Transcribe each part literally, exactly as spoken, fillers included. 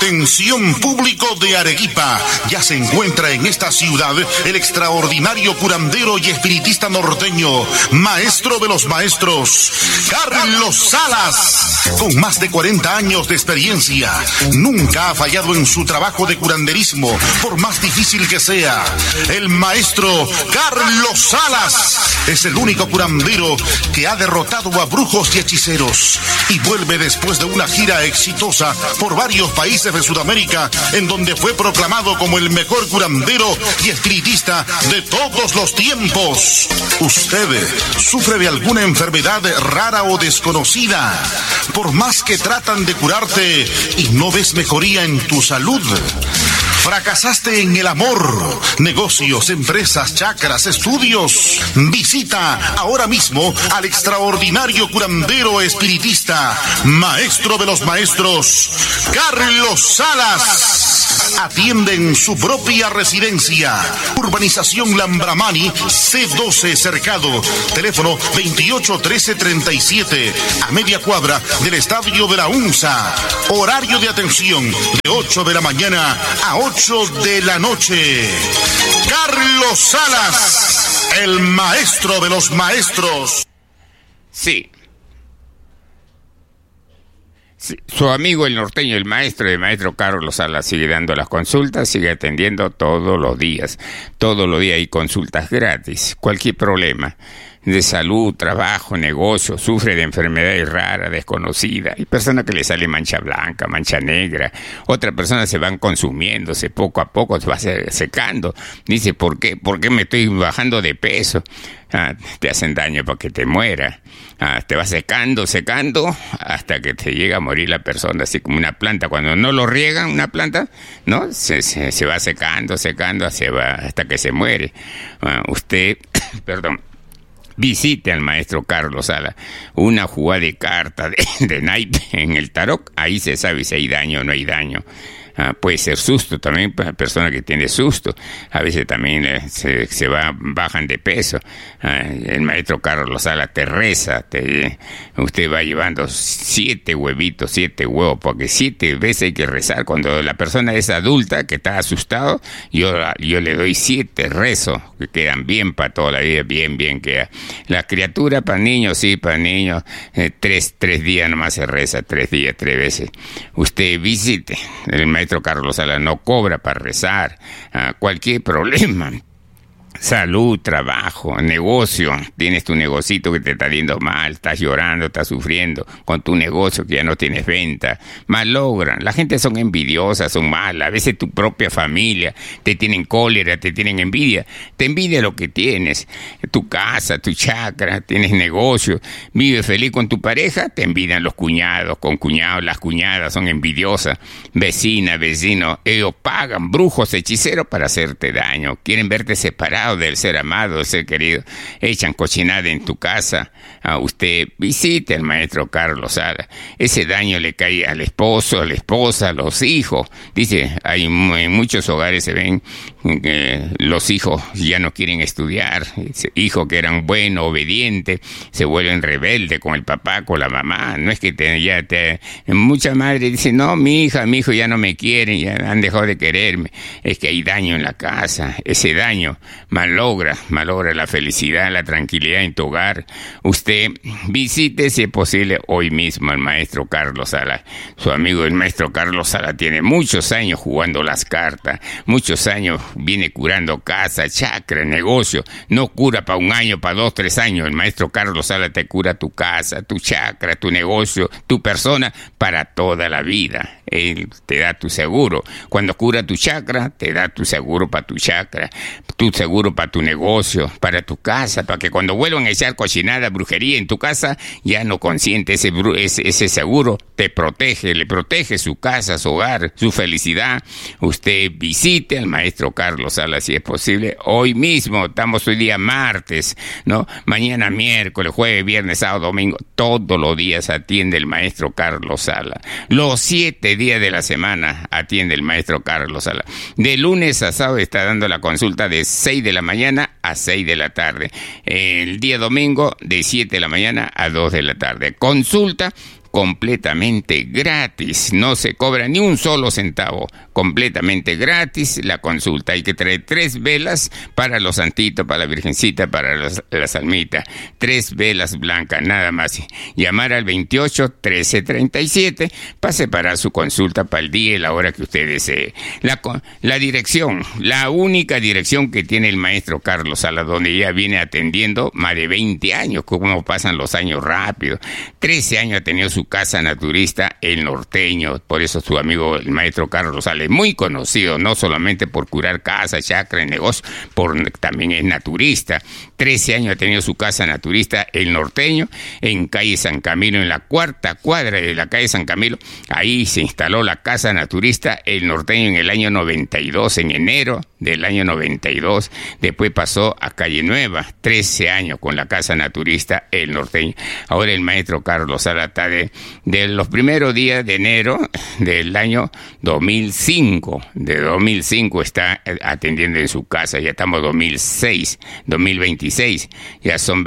Atención público de Arequipa, ya se encuentra en esta ciudad el extraordinario curandero y espiritista norteño, maestro de los maestros, Carlos Salas. Con más de cuarenta años de experiencia, nunca ha fallado en su trabajo de curanderismo, por más difícil que sea. El maestro Carlos Salas es el único curandero que ha derrotado a brujos y hechiceros y vuelve después de una gira exitosa por varios países de Sudamérica, en donde fue proclamado como el mejor curandero y espiritista de todos los tiempos. ¿Usted sufre de alguna enfermedad rara o desconocida? Por más que tratan de curarte y no ves mejoría en tu salud. ¿Fracasaste en el amor, negocios, empresas, chakras, estudios? Visita ahora mismo al extraordinario curandero espiritista, maestro de los maestros, Carlos Salas. Atiende en su propia residencia. Urbanización Lambramani, C doce Cercado. Teléfono veintiocho trece treinta y siete, a media cuadra del Estadio de la UNSA. Horario de atención de ocho de la mañana a ocho de la noche. Carlos Salas, el maestro de los maestros. Sí. Sí. Su amigo el norteño, el maestro, el maestro Carlos Salas, sigue dando las consultas, sigue atendiendo todos los días. Todos los días hay consultas gratis. Cualquier problema de salud, trabajo, negocio, sufre de enfermedades raras, desconocidas. Hay personas que le sale mancha blanca, mancha negra. Otras personas se van consumiéndose poco a poco, se va secando. Dice, ¿por qué? ¿Por qué me estoy bajando de peso? Ah, te hacen daño para que te muera. Ah, te va secando, secando, hasta que te llega a morir la persona, así como una planta. Cuando no lo riegan, una planta, ¿no? Se, se, se va secando, secando, se va hasta que se muere. Ah, usted, perdón, visite al maestro Carlos Salas. Una jugada de carta de, de naipe en el tarot, ahí se sabe si hay daño o no hay daño. Ah, puede ser susto también para la persona que tiene susto. A veces también eh, se, se va, bajan de peso. Ah, el maestro Carlos Salas te reza. Te, usted va llevando siete huevitos, siete huevos, porque siete veces hay que rezar. Cuando la persona es adulta, que está asustado, yo, yo le doy siete rezos, que quedan bien para toda la vida, bien, bien queda. La criatura para niños, sí, para niños, eh, tres, tres días nomás se reza, tres días, tres veces. Usted visite el maestro maestro Carlos Salas, no cobra para rezar. Uh, cualquier problema, salud, trabajo, negocio, tienes tu negocito que te está yendo mal, estás llorando, estás sufriendo con tu negocio que ya no tienes venta, malogran. La gente son envidiosas, son malas. A veces tu propia familia te tienen cólera, te tienen envidia, te envidia lo que tienes, tu casa, tu chacra, tienes negocio, vives feliz con tu pareja, te envidian los cuñados, con cuñados, las cuñadas son envidiosas, vecina, vecino, ellos pagan brujos, hechiceros para hacerte daño, quieren verte separado del ser amado, del ser querido, echan cochinada en tu casa. A usted visite al maestro Carlos Salas. Ese daño le cae al esposo, a la esposa, a los hijos. Dice, hay en muchos hogares se ven que los hijos ya no quieren estudiar, hijos que eran buenos, obedientes, se vuelven rebeldes con el papá, con la mamá. No es que te, ya te... Muchas madres dicen, no, mi hija, mi hijo ya no me quieren, ya han dejado de quererme. Es que hay daño en la casa. Ese daño malogra, malogra la felicidad, la tranquilidad en tu hogar. Usted visite, si es posible, hoy mismo al maestro Carlos Salas. Su amigo el maestro Carlos Salas tiene muchos años jugando las cartas, muchos años viene curando casa, chakra, negocio. No cura para un año, para dos, tres años. El maestro Carlos Salas te cura tu casa, tu chakra, tu negocio, tu persona para toda la vida. Él te da tu seguro. Cuando cura tu chakra, te da tu seguro para tu chakra, tu seguro para tu negocio, para tu casa, para que cuando vuelvan a echar cochinada, brujería en tu casa, ya no consiente ese, ese, ese seguro, te protege, le protege su casa, su hogar, su felicidad. Usted visite al maestro Carlos Salas si es posible. Hoy mismo, estamos hoy día martes, ¿no? Mañana miércoles, jueves, viernes, sábado, domingo, todos los días atiende el maestro Carlos Salas. Los siete días de la semana atiende el maestro Carlos Salas. De lunes a sábado está dando la consulta de seis de la mañana a seis de la tarde. El día domingo de siete de la mañana a dos de la tarde. Consulta completamente gratis, no se cobra ni un solo centavo, completamente gratis la consulta. Hay que traer tres velas para los santitos, para la virgencita, para los, la salmita, tres velas blancas, nada más. Llamar al veintiocho trece treinta y siete para separar su consulta para el día y la hora que usted desee. La, la dirección, la única dirección que tiene el maestro Carlos Salas, donde ella viene atendiendo más de veinte años, como pasan los años rápido. trece años ha tenido su casa naturista, El Norteño. Por eso su amigo el maestro Carlos Salas es muy conocido, no solamente por curar casas, chakras, negocios, por, también es naturista. trece años ha tenido su casa naturista, El Norteño, en calle San Camilo, en la cuarta cuadra de la calle San Camilo. Ahí se instaló la casa naturista, El Norteño, en el año noventa y dos, en enero del año noventa y dos. Después pasó a Calle Nueva, trece años con la casa naturista, El Norteño. Ahora el maestro Carlos Salas está de, de los primeros días de enero del año dos mil cinco. De dos mil cinco está atendiendo en su casa. Ya estamos dos mil seis, dos mil veintiséis. Ya son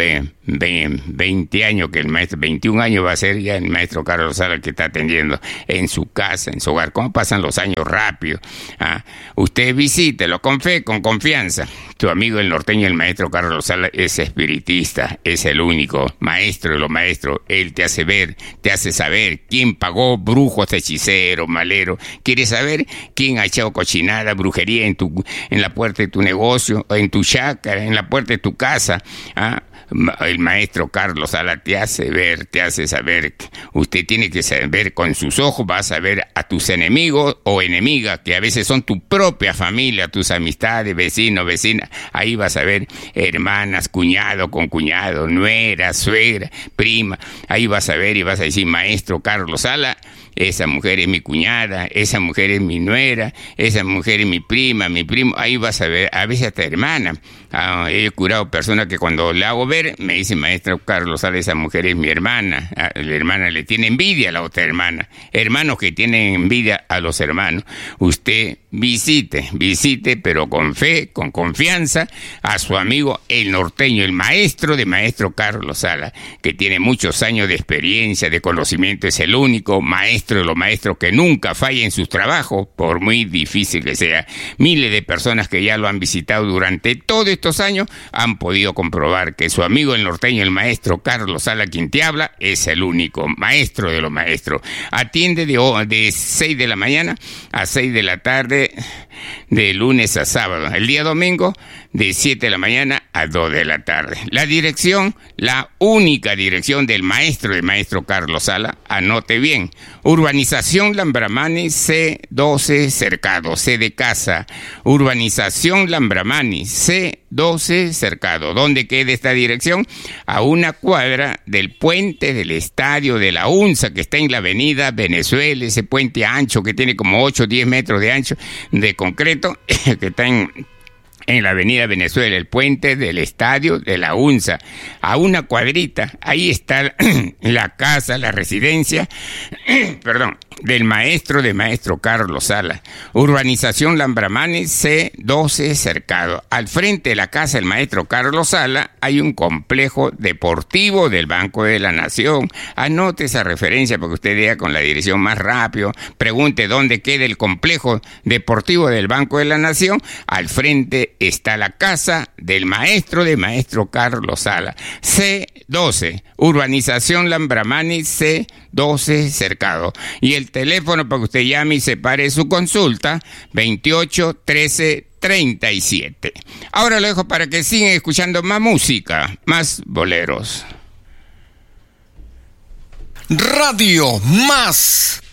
veinte años que el maestro, veintiún años va a ser ya el maestro Carlos Salas que está atendiendo en su casa, en su hogar. ¿Cómo pasan los años rápido? Ah, usted visítelo con fe, con confianza. Tu amigo el norteño, el maestro Carlos Salas, es espiritista, es el único maestro de los maestros. Él te hace ver, te hace saber quién pagó brujos, hechiceros, maleros. ¿Quieres saber quién ha echado cochinada, brujería en tu, en la puerta de tu negocio, en tu chacra, en la puerta de tu casa? ¿Ah? El maestro Carlos Salas te hace ver, te hace saber. Usted tiene que saber con sus ojos, vas a ver a tus enemigos o enemigas, que a veces son tu propia familia, tus amistades, vecinos, vecinas. Ahí vas a ver hermanas, cuñado con cuñado, nuera, suegra, prima. Ahí vas a ver y vas a decir, maestro Carlos Salas, esa mujer es mi cuñada, esa mujer es mi nuera, esa mujer es mi prima, mi primo. Ahí vas a ver, a veces hasta hermana. Ah, he curado personas que cuando le hago ver, me dicen, maestro Carlos Salas, esa mujer es mi hermana. Ah, la hermana le tiene envidia a la otra hermana. Hermanos que tienen envidia a los hermanos. Usted visite, visite, pero con fe, con confianza, a su amigo el norteño, el maestro de maestro Carlos Salas, que tiene muchos años de experiencia, de conocimiento. Es el único maestro de los maestros que nunca falla en sus trabajos, por muy difícil que sea. Miles de personas que ya lo han visitado durante todos estos años han podido comprobar que su amigo el norteño, el maestro Carlos Salas, quien te habla, es el único maestro de los maestros. Atiende de, de seis de la mañana a seis de la tarde, de lunes a sábado. El día domingo, de siete de la mañana a dos de la tarde. La dirección, la única dirección del maestro, del maestro Carlos Salas, anote bien. Urbanización Lambramani, C doce Cercado, C de casa. Urbanización Lambramani, C doce Cercado. ¿Dónde queda esta dirección? A una cuadra del puente del estadio de la UNSA, que está en la avenida Venezuela, ese puente ancho que tiene como ocho o diez metros de ancho de concreto, que está en... en la avenida Venezuela, el puente del estadio de la UNSA, a una cuadrita. Ahí está la casa, la residencia, perdón, del maestro de maestro Carlos Salas. Urbanización Lambramani, C doce Cercado. Al frente de la casa del maestro Carlos Salas hay un complejo deportivo del Banco de la Nación. Anote esa referencia porque usted vea con la dirección más rápido. Pregunte dónde queda el complejo deportivo del Banco de la Nación. Al frente está la casa del maestro de maestro Carlos Salas. C doce, Urbanización Lambramani, C doce Cercado. Y el teléfono para que usted llame y separe su consulta, veintiocho trece treinta y siete. Ahora lo dejo para que sigan escuchando más música, más boleros. Radio Más